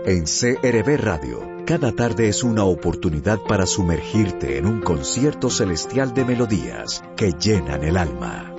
En CRB Radio, cada tarde es una oportunidad para sumergirte en un concierto celestial de melodías que llenan el alma.